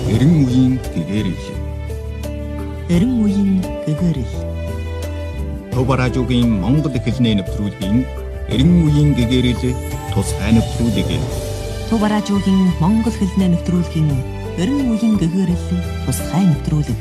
Эрен үеийн гэгэрэл. Эрен үеийн гэгэрэл. Төваражуугийн Монгол хэлний нэвтрүүлгийн Эрен үеийн гэгэрэл тусгай нэвтрүүлэг. Төваражуугийн Монгол хэлний нэвтрүүлгийн Эрен үеийн гэгэрэл тусгай нэвтрүүлэг.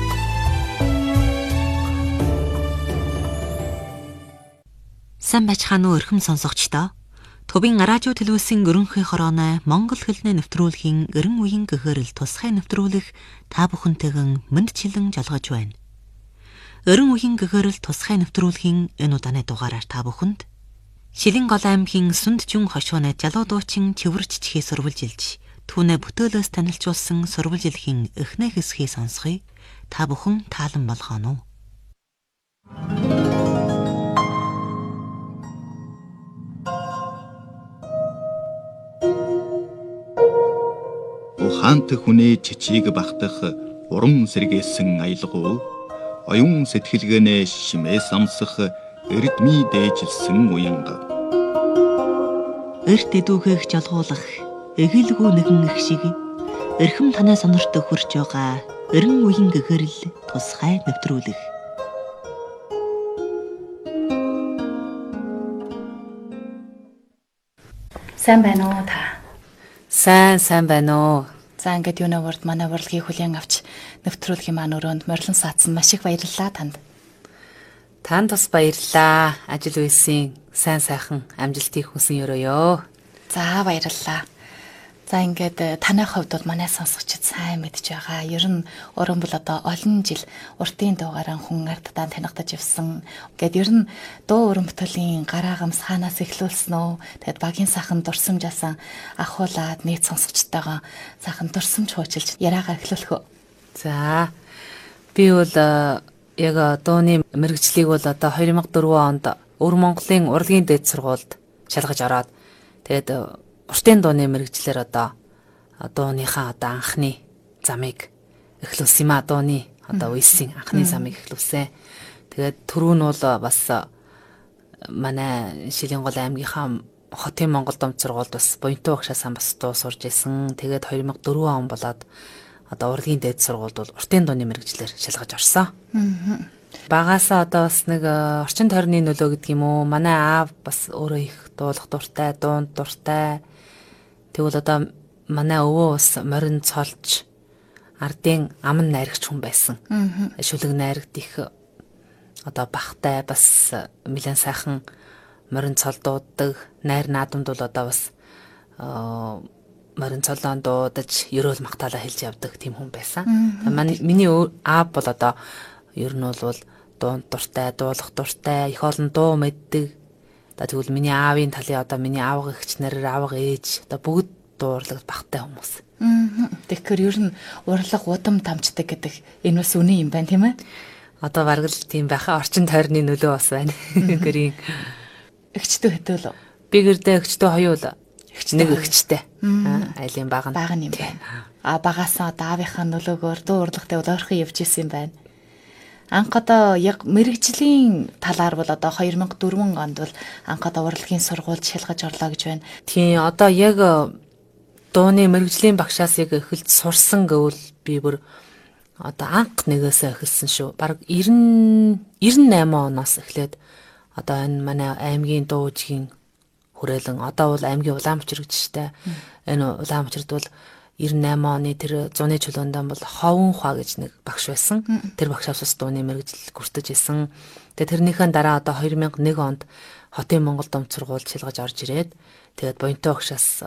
Сайн байцгаана уу эрхэм сонсогчдоо. Төвийн радио телевизийн ерөнхий хорооны Монгол хэлний нэвтрүүлгийн Эрен үеийн гэгэрэл тусгай нэвтрүүлэг та бүхэнтэйгэн мэндчилэн жолгож байна. Эрен үеийн гэгэрэл тусгай нэвтрүүлгийн энэ удааны дугаараар та бүхэнд Шилэн-Гол аймгийн Сүндчүн хошууны Жалуу дуучин Чивэр Чичхий сурвалжилж түүнээ бүтээлээс танилцуулсан сурвалжилхийн эхний хэсгийг сонсгоё. Та бүхэн таалан болгоно уу? Ухаант хүнээ чичиг багтах урам сэргээсэн аялгуу оюун сэтгэлгээнээ шимээс амсах эрдмий дээжилсэн уянга. Эрт эдүүгээх жолгуулах эгэлгүй нэгэн их шиг эрхэм танай сонорт хурж байгаа Эрен үеийн гэгэрэл тусгай нэвтрүүлэг. Сайн байна уу та? Сайн байна уу? За ингээд юунаа урд манай урлагийг хүлээн авч нэвтрүүлгийн маань өрөөнд морилон саадсан маш их баярлалаа танд. Танд бас баярлалаа. Ажил үйлсийн сайн сайхан амжилтыг хүсэн өрөөё. За баярлалаа. За ингээд танай хувьд бол манай сонсогчид сайн мэдж байгаа. Ер нь уран бол одоо олон жил уртын дуугаараа хүн ардтаа танигдаж явсан. Ингээд ер нь дуу уран бүтээлийн гараагамс хаанаас эхлүүлсэн үү? Тэгэд багийн сахан дурсамжаасан ахуулаад нийт сонсогчтойгоо сахан дурсамж хуучилж яриагаа эхлүүлэх үү? За би бол яг дууны мэргэжлийг бол одоо 2004 онд Өвөр Монголын урлагийн дээд сургуульд шалгаж ороод тэгээд уртын дууны мэргэжлэр одоо дууныхаа одоо анхны замыг эхлүүлсэн юм а. Дууны одоо үеийн анхны замыг эхлүүлсэн. Тэгээд түрүү нь бол бас манай Шилэн-Гол аймгийнхаа Хотын Монгол Домт сургуульд бас буянтуу багшаасаа бас дуу сурж исэн. Тэгээд 2004 он болоод одоо урлагийн дээд сургуульд бол уртын дууны мэргэжлэр шалгаж орсон. Багаасаа одоо бас нэг орчин тойрны нөлөө гэдэг юм уу. Манай аав бас өөрөө их дуулах дуртай, дуунд дуртай. Тэгвэл одоо манай өвөө бас морин цолж ардын аман найрагч хүн байсан. Шүлэг найрагт их одоо бахтай бас нэлээд сайхан морин цол дууддаг. Найр наадамд бол одоо бас морин цолон дуудаж ерөөл магтаалаа хэлж явдаг тийм хүн байсан. Миний аав бол одоо ер нь бол дуунд дуртай, дуулах дуртай, их олон дуу мэддэг. Тэгвэл миний аавын талын одоо миний аавга эгч нараар аавга ээж одоо бүгд дуурлагд багтай хүмүүс. Тэгэхээр ер нь урлаг удам дамждаг гэдэг энэ бас үнэн юм байна тийм ээ? Одоо бараг л тийм байхаа орчин тойрны нөлөө бас байна. Гэрийн эгчтэй хэдэл үү? Би гэрдээ эгчтэй хоёул нэг эгчтэй. Айлын баг нь юм байна. Багаасаа одоо аавынхаа нөлөөгөөр дуу урлагтай бол ойрхон явж исэн юм байна. Анх одоо яг мэргэжлийн талаар бол одоо 2004 онд бол анх одоо урлагийн сургуульд шалгаж орлоо гэж байна. Тийм одоо яг дууны мэргэжлийн багшаас яг эхэлж сурсан гэвэл би бүр одоо анх нэгээс эхэлсэн шүү. Бараг 98 оноос эхлээд одоо энэ манай аймгийн дуужгийн хүрээлэн одоо бол аймгийн Улаанбаатар гэж штэ. Энэ Улаанбаатарт бол 98 оны тэр зуны чулуунд бол Ховн ухаа гэж нэг багш байсан. Тэр багшаас бас дууны мэргэжил гүртэж исэн. Тэгээ тэрнийхэн дараа одоо 2001 онд Хотын Монгол Домт сургуульд шалгаж орж ирээд тэгээд буянтуу багшаас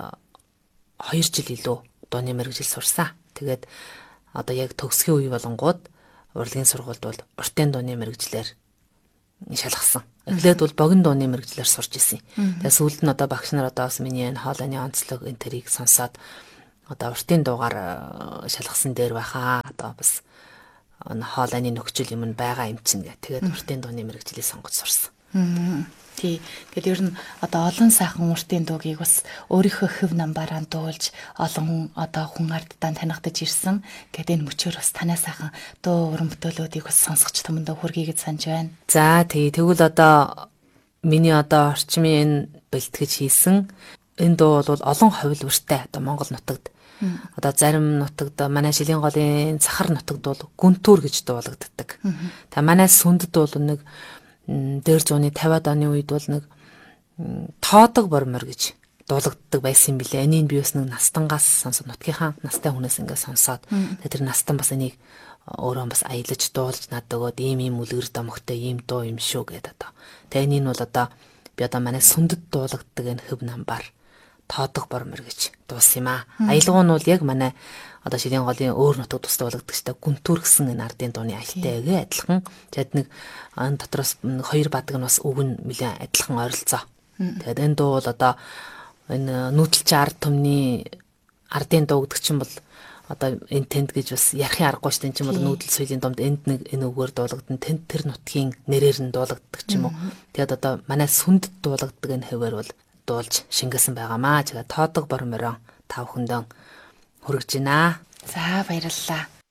2 жил илүү дууны мэргэжил сурсан. Тэгээд одоо яг төгсгийн үе болонгууд урлагийн сургуульд бол уртын дууны мэргэжлэр шалгасан. Эхлээд бол богино дууны мэргэжлэр сурч исэн. Тэгээд сүүлд нь одоо багш нар одоо бас миний энэ хоолойны онцлог энэ тэрийг сонсоод одоо уртын дуугаар шалгасан дээр байхаа. Одоо бас хоолойны нөхцөл юм байгаа юм чинь гэх. Тэгээд уртын дууны мэргэжлийг сонгож сурсан. Тий. Гэтэл ер нь одоо олон сайхан уртын дуугийг бас өөрийнхөө хөв намбараа дуулж олон одоо хүн ардтаа танигдаж ирсэн. Гэтэл энэ мөчөөр бас танай сайхан дуу уран бүтээлүүдийг бас сонсгоч томдоо хүргэе гэж санаж байна. За тэгвэл одоо миний одоо орчмын энэ бэлтгэж хийсэн энэ дуу бол олон хувилбартай одоо Монгол нутагт Одоо зарим нутагд манай Шилийн голын сахар нутагд бол гүнтүр гэж дуулагддаг. Та манай сүндэд бол нэг дээр зууны 50-аад оны үед бол нэг тоодог бормор гэж дуулагддаг байсан юм билээ. Энийг би бас нэг настангаас сонсоод нутгийнхаа настай хүнээс ингээд сонсоод тэр настан бас энийг өөрөө бас аялаж дуулж надад өгөөд ийм үлгэр домогтой ийм дуу юм шүү гэдэг одоо. Тэгээ энэ нь бол одоо би одоо манай сүндэд дуулагддаг энэ хөв намбар тоодох бормор гэж дуулсан юм аа. Аялгуу нь бол яг манай одоо Шилийн голын өөр нутаг тус дуулагддаг ч та гүнтүр гэсэн энэ ардын дууны аялтайгээ адилхан. Тэгэд нэг энэ дотроос хоёр бадаг нь бас үг нь нэлээд адилхан ойролцоо. Тэгээд энэ дуу бол одоо энэ нүүдэлчин ард түмний ардын дуу гэдэг чинь бол одоо энэ тэнд гэж бас ярихын аргагүй шүү дээ. Энэ чинь бол нүүдэл соёлын домд энд нэг энэ үгээр дуулагдсан тэнд тэр нутгийн нэрээр нь дуулагддаг ч юм уу. Тэгээд одоо манай сүндэд дуулагддаг энэ хэвээр бол дуулж шингээсэн байгаамаа. Тэгээд тоодог бормороо тав хүндэн хүргэж байна. За баярлалаа.